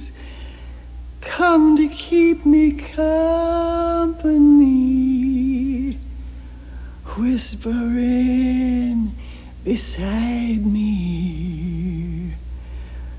blues come to keep me company, whispering beside me.